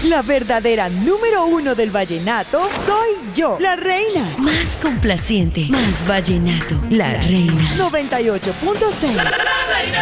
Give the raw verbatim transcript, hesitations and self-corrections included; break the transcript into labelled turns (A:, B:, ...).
A: La verdadera número uno del vallenato soy yo, la reina.
B: Más complaciente, más vallenato, la reina.
A: noventa y ocho punto seis.